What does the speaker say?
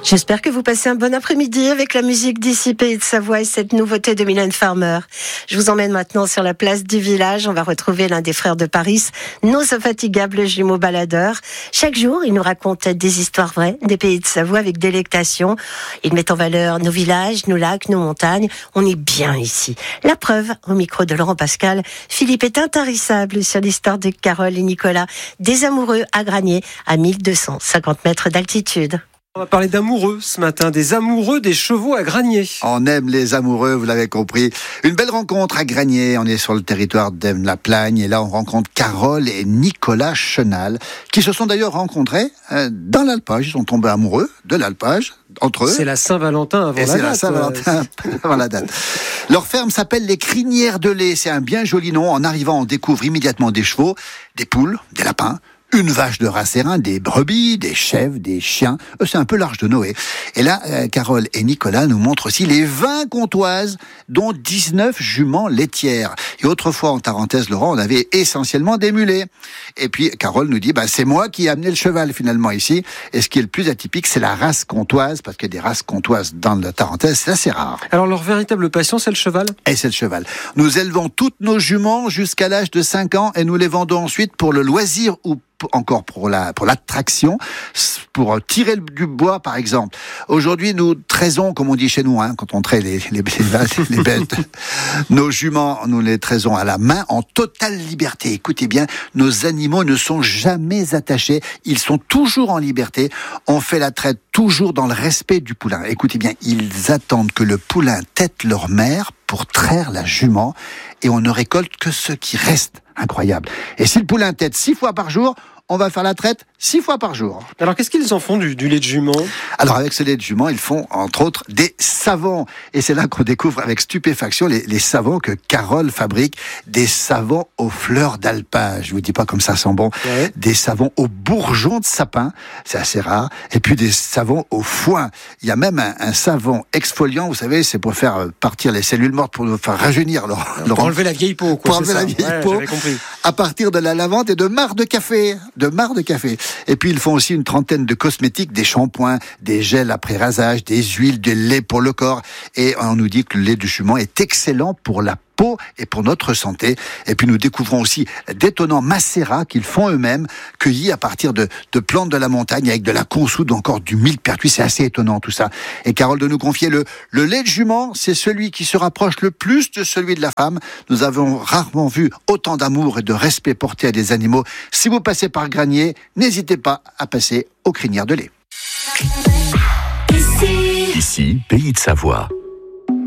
J'espère que vous passez un bon après-midi avec la musique d'ici Pays de Savoie et cette nouveauté de Mylène Farmer. Je vous emmène maintenant sur la place du village. On va retrouver l'un des frères de Paris, nos infatigables jumeaux baladeurs. Chaque jour, ils nous racontent des histoires vraies des Pays de Savoie avec délectation. Ils mettent en valeur nos villages, nos lacs, nos montagnes. On est bien ici. La preuve, au micro de Laurent Pascal, Philippe est intarissable sur l'histoire de Carole et Nicolas, des amoureux à Granier, à 1250 mètres d'altitude. On va parler d'amoureux ce matin, des amoureux des chevaux à Granier. On aime les amoureux, vous l'avez compris. Une belle rencontre à Granier. On est sur le territoire d'Aime-la-Plagne et là on rencontre Carole et Nicolas Chenal qui se sont d'ailleurs rencontrés dans l'alpage. Ils sont tombés amoureux de l'alpage entre eux. C'est la Saint-Valentin avant et la c'est date. La Saint-Valentin avant la date. Leur ferme s'appelle les Crinières de lait. C'est un bien joli nom. En arrivant, on découvre immédiatement des chevaux, des poules, des lapins, une vache de race airain, des brebis, des chèvres, des chiens. C'est un peu l'Arche de Noé. Et là, Carole et Nicolas nous montrent aussi les 20 comtoises, dont 19 juments laitières. Et autrefois, en Tarentaise, Laurent, on avait essentiellement des mulets. Et puis, Carole nous dit, c'est moi qui ai amené le cheval, finalement, ici. Et ce qui est le plus atypique, c'est la race comtoise, parce que des races comtoises dans la Tarentaise, c'est assez rare. Alors, leur véritable passion, c'est le cheval ? Et c'est le cheval. Nous élevons toutes nos juments jusqu'à l'âge de 5 ans et nous les vendons ensuite pour le loisir ou encore pour l'attraction, pour tirer du bois par exemple. Aujourd'hui, nous traisons, comme on dit chez nous, quand on traite les bêtes, nos juments, nous les traisons à la main en totale liberté. Écoutez bien, nos animaux ne sont jamais attachés, ils sont toujours en liberté. On fait la traite toujours dans le respect du poulain. Écoutez bien, ils attendent que le poulain tète leur mère pour traire la jument et on ne récolte que ce qui reste. Incroyable. Et si le poulain tète 6 fois par jour, on va faire la traite 6 fois par jour. Alors, qu'est-ce qu'ils en font du lait de jument ? Alors, avec ce lait de jument, ils font, entre autres, des savons. Et c'est là qu'on découvre avec stupéfaction les savons que Carole fabrique. Des savons aux fleurs d'alpage. Je vous dis pas comme ça sent bon. Ouais. Des savons aux bourgeons de sapin. C'est assez rare. Et puis, des savons au foin. Il y a même un savon exfoliant. Vous savez, c'est pour faire partir les cellules mortes, pour nous faire rajeunir. Pour enlever la vieille peau, quoi. Pour enlever la vieille peau. J'avais compris. À partir de la lavande et de marc de café. Et puis ils font aussi une trentaine de cosmétiques, des shampoings, des gels après rasage, des huiles, du lait pour le corps. Et on nous dit que le lait de jument est excellent pour la peau et pour notre santé. Et puis nous découvrons aussi d'étonnants macérats qu'ils font eux-mêmes, cueillis à partir de plantes de la montagne avec de la consoude, encore du millepertuis. C'est assez étonnant tout ça. Et Carole de nous confier le lait de jument, c'est celui qui se rapproche le plus de celui de la femme. Nous avons rarement vu autant d'amour et de respect porté à des animaux. Si vous passez par Granier, n'hésitez pas à passer aux Crinières de lait. Ici, Pays de Savoie.